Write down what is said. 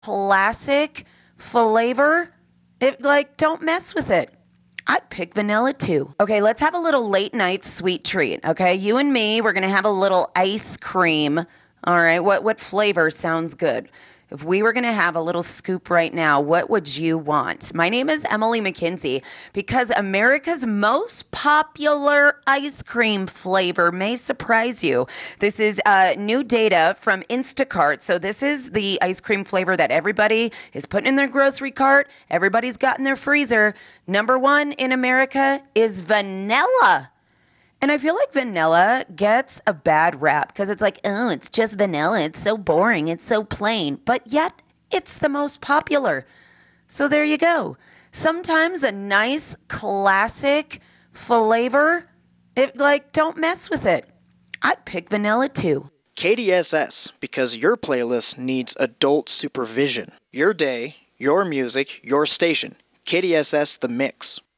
classic flavor, don't mess with it. I'd pick vanilla too. Okay, let's have a little late night sweet treat. Okay, you and me, we're gonna have a little ice cream. All right, what flavor sounds good? If we were going to have a little scoop right now, what would you want? My name is Emily McKinsey because America's most popular ice cream flavor may surprise you. This is new data from Instacart. So this is the ice cream flavor that everybody is putting in their grocery cart. Everybody's got in their freezer. Number one in America is vanilla. And I feel like vanilla gets a bad rap because it's like, oh, it's just vanilla. It's so boring. It's so plain. But yet, it's the most popular. So there you go. Sometimes a nice classic flavor, don't mess with it. I'd pick vanilla too. KDSS, because your playlist needs adult supervision. Your day, your music, your station. KDSS The Mix.